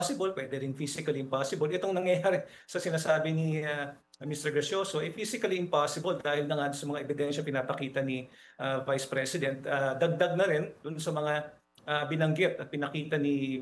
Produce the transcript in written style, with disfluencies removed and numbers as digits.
possible, pwede rin physically impossible. Itong nangyayari sa sinasabi ni Mr. Gracioso, physically impossible dahil na nga sa mga ebidensya pinapakita ni Vice President. Dagdag na rin dun sa mga binanggit at pinakita ni